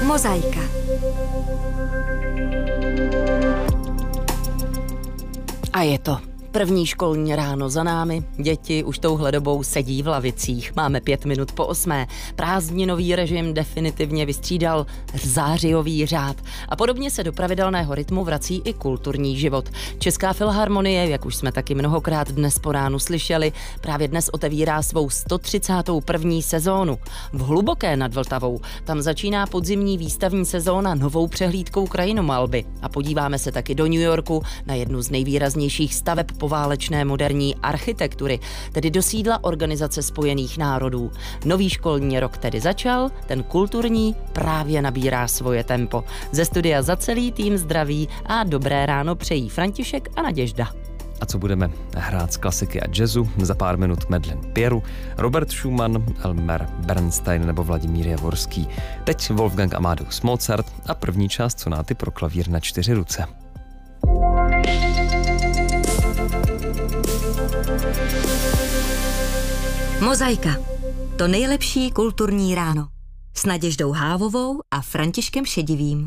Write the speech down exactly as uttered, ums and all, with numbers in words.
Mozaika. A je to první školní ráno za námi. Děti už touhle dobou sedí v lavicích. Máme pět minut po osmé. Prázdninový režim definitivně vystřídal zářijový řád. A podobně se do pravidelného rytmu vrací i kulturní život. Česká filharmonie, jak už jsme taky mnohokrát dnes po ránu slyšeli, právě dnes otevírá svou sto třicátou první sezónu. V Hluboké nad Vltavou tam začíná podzimní výstavní sezóna novou přehlídkou krajinomalby. A podíváme se taky do New Yorku na jednu z nejvýraznějších staveb poválečné moderní architektury, tedy do sídla Organizace spojených národů. Nový školní rok tedy začal, ten kulturní právě nabírá svoje tempo. Ze studia za celý tým zdraví a dobré ráno přejí František a Naděžda. A co budeme hrát z klasiky a jazzu? Za pár minut Madeleine Peyroux, Robert Schumann, Elmer Bernstein nebo Vladimír Javorský. Teď Wolfgang Amadeus Mozart a první část sonáty pro klavír na čtyři ruce. Mozaika. To nejlepší kulturní ráno. S Naděždou Hávovou a Františkem Šedivým.